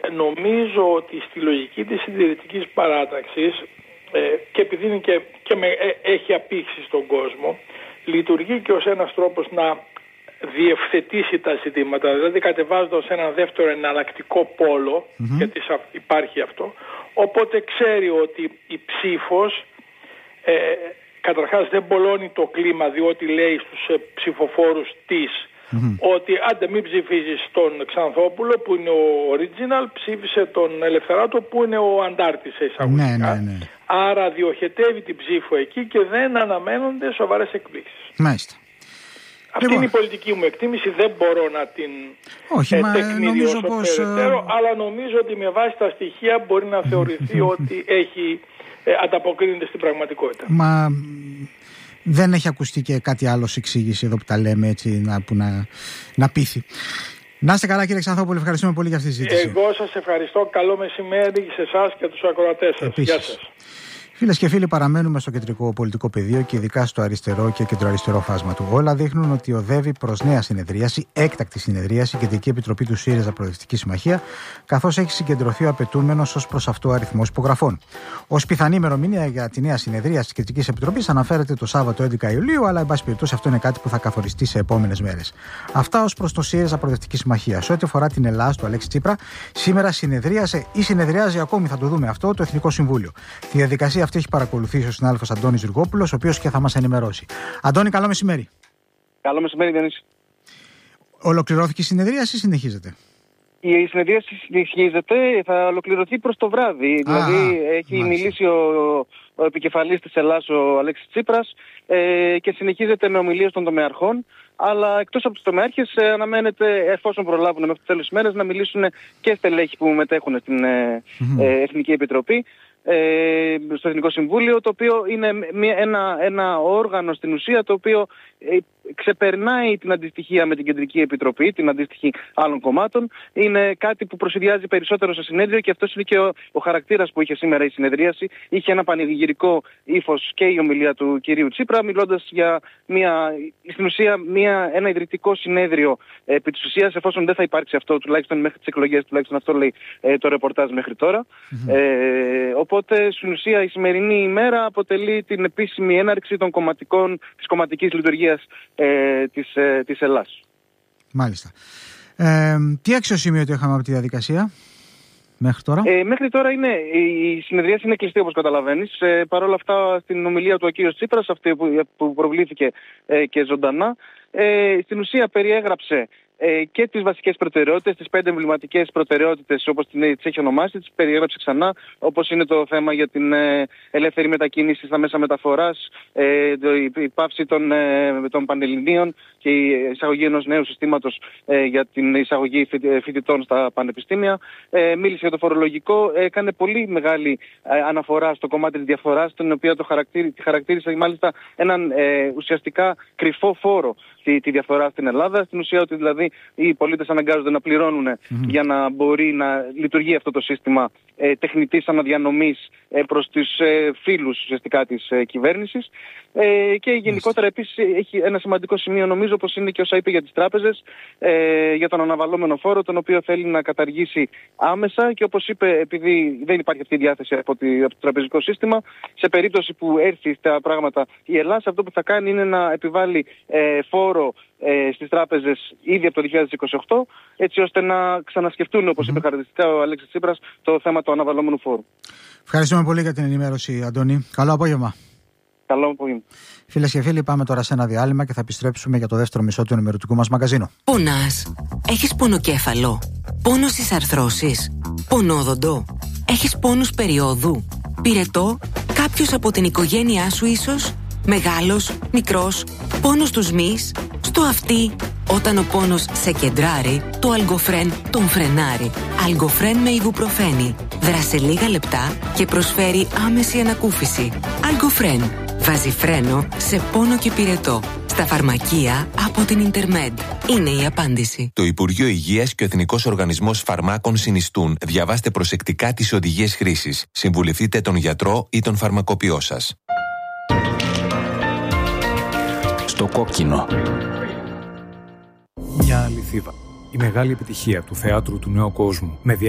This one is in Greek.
νομίζω ότι στη λογική της συντηρητικής παράταξης και επειδή είναι έχει απήξει στον κόσμο, λειτουργεί και ως ένας τρόπος να διευθετήσει τα ζητήματα, δηλαδή κατεβάζοντας έναν δεύτερο εναλλακτικό πόλο, γιατί υπάρχει αυτό, οπότε ξέρει ότι η ψήφος καταρχάς δεν πολλώνει το κλίμα, διότι λέει στους ψηφοφόρους της ότι άντε μην ψηφίζεις τον Ξανθόπουλο που είναι ο original, ψήφισε τον Ελευθεράτο που είναι ο αντάρτης εισαγωγικά. Ναι. Άρα διοχετεύει την ψήφο εκεί και δεν αναμένονται σοβαρές εκπλήξεις. Μάλιστα. Αυτή είναι η πολιτική μου εκτίμηση, δεν μπορώ να την τεκμηριώσω περαιτέρω, αλλά νομίζω ότι με βάση τα στοιχεία μπορεί να θεωρηθεί ότι ανταποκρίνεται στην πραγματικότητα. Μα δεν έχει ακουστεί και κάτι άλλο σε εξήγηση εδώ που τα λέμε έτσι να πείθει. Να είστε καλά κύριε Ξανθόπουλο, ευχαριστούμε πολύ για αυτή τη συζήτηση. Εγώ σας ευχαριστώ, καλό μεσημέρι σε εσάς και τους ακροατές σας. Επίσης. Γεια σας. Φίλες και φίλοι, παραμένουμε στο κεντρικό πολιτικό πεδίο και ειδικά στο αριστερό και κεντροαριστερό φάσμα του. Όλα δείχνουν ότι οδεύει προς νέα συνεδρίαση, έκτακτη συνεδρίαση, η Κεντρική Επιτροπή του ΣΥΡΙΖΑ Προοδευτική Συμμαχία, καθώς έχει συγκεντρωθεί ο απαιτούμενος ως προς αυτό αριθμός υπογραφών. Ως πιθανή ημερομηνία για τη νέα συνεδρίαση της Κεντρικής Επιτροπής αναφέρεται το Σάββατο 11 Ιουλίου, αλλά εν πάση περιπτώσει αυτό είναι κάτι που θα καθοριστεί σε επόμενες μέρες. Αυτά ως προς το ΣΥΡΙΖΑ Προοδευτική Συμμαχία. Σε ό,τι αφορά την Ελλάδα του Αλέξη Τσίπρα, σήμερα συνεδρίασε ή συνεδριάζει ακόμη, θα το δούμε αυτό, το Εθνικό Συμβούλιο. Τη διαδικασία αυτή έχει παρακολουθήσει ο συνάδελφος Αντώνης Ζουργόπουλος, ο οποίος και θα μας ενημερώσει. Αντώνη, καλό μεσημέρι. Καλό μεσημέρι, Διονύση. Ολοκληρώθηκε η συνεδρίαση ή συνεχίζεται? Η συνεδρίαση συνεχίζεται, θα ολοκληρωθεί προς το βράδυ. Δηλαδή έχει μιλήσει ο επικεφαλής της Ελλάδας, ο Αλέξης Τσίπρας, και συνεχίζεται με ομιλίες των τομεαρχών. Αλλά εκτός από τους τομεάρχες αναμένεται, εφόσον προλάβουν μέχρι το τέλος της μέρας, να μιλήσουν και στελέχοι που μετέχουν στην Εθνική Επιτροπή, στο Εθνικό Συμβούλιο, το οποίο είναι ένα όργανο στην ουσία το οποίο ξεπερνάει την αντιστοιχία με την Κεντρική Επιτροπή, την αντίστοιχη άλλων κομμάτων. Είναι κάτι που προσυδειάζει περισσότερο στο συνέδριο και αυτός είναι και ο χαρακτήρας που είχε σήμερα η συνεδρίαση. Είχε ένα πανηγυρικό ύφος και η ομιλία του κυρίου Τσίπρα, μιλώντας για στην ουσία ένα ιδρυτικό συνέδριο επί της ουσίας, εφόσον δεν θα υπάρξει αυτό, τουλάχιστον μέχρι τις εκλογές, τουλάχιστον αυτό λέει το ρεπορτάζ μέχρι τώρα. Οπότε στην ουσία η σημερινή ημέρα αποτελεί την επίσημη έναρξη της κομματικής λειτουργίας της Ελλάδας. Μάλιστα. Τι αξιοσημείωτο είχαμε από τη διαδικασία μέχρι τώρα? Μέχρι τώρα η συνεδρίαση είναι κλειστή, όπως καταλαβαίνεις. Παρ' όλα αυτά, στην ομιλία του ο κύριος Τσίπρας, αυτή που προβλήθηκε και ζωντανά, στην ουσία περιέγραψε και τις βασικές προτεραιότητες, τις 5 εμβληματικές προτεραιότητες όπως τις έχει ονομάσει, τις περιέγραψε ξανά, όπως είναι το θέμα για την ελεύθερη μετακίνηση στα μέσα μεταφοράς, η πάυση των πανελληνίων και η εισαγωγή ενός νέου συστήματος για την εισαγωγή φοιτητών στα πανεπιστήμια. Μίλησε για το φορολογικό, έκανε πολύ μεγάλη αναφορά στο κομμάτι της διαφοράς, την οποία τη χαρακτήρισε μάλιστα έναν ουσιαστικά κρυφό φόρο τη διαφορά στην Ελλάδα. Στην ουσία ότι δηλαδή οι πολίτες αναγκάζονται να πληρώνουν για να μπορεί να λειτουργεί αυτό το σύστημα τεχνητής αναδιανομής προς τους φίλους ουσιαστικά της κυβέρνησης. Και γενικότερα επίσης έχει ένα σημαντικό σημείο, νομίζω, όπως είναι και όσα είπε για τις τράπεζες, για τον αναβαλλόμενο φόρο, τον οποίο θέλει να καταργήσει άμεσα και όπως είπε, επειδή δεν υπάρχει αυτή η διάθεση από το τραπεζικό σύστημα, σε περίπτωση που έρθει στα πράγματα η Ελλάδα, αυτό που θα κάνει είναι να επιβάλλει φόρο στις τράπεζες ήδη από το 2028, έτσι ώστε να ξανασκεφτούν, όπως είπε χαρακτηριστικά ο Αλέξης Τσίπρας, το θέμα του αναβαλλόμενου φόρου. Ευχαριστούμε πολύ για την ενημέρωση, Αντώνη. Καλό απόγευμα. Καλό απόγευμα. Φίλες και φίλοι, πάμε τώρα σε ένα διάλειμμα και θα επιστρέψουμε για το δεύτερο μισό του ενημερωτικού μας μαγαζίνου. Πονάς? Έχεις πονοκέφαλο? Πόνο στις αρθρώσεις? Πονόδοντο? Έχεις πόνους περιόδου? Πυρετό? Κάποιος από την οικογένειά σου ίσως? Μεγάλος, μικρός? Πόνος στους μυς? Στο αυτί? Όταν ο πόνος σε κεντράρει, το Αλγκοφρέν τον φρενάρει. Αλγκοφρέν με ιβουπροφένη. Δράσε λίγα λεπτά και προσφέρει άμεση ανακούφιση. Αλγκοφρέν. Βάζει φρένο σε πόνο και πυρετό. Στα φαρμακεία από την Ιντερμέντ. Είναι η απάντηση. Το Υπουργείο Υγείας και ο Εθνικός Οργανισμός Φαρμάκων συνιστούν. Διαβάστε προσεκτικά τις οδηγίες χρήσης. Συμβουλευτείτε τον γιατρό ή τον φαρμακοποιό σας. Στο κόκκινο. Μια αληθίδα. Η μεγάλη επιτυχία του θεάτρου του νέου κόσμου με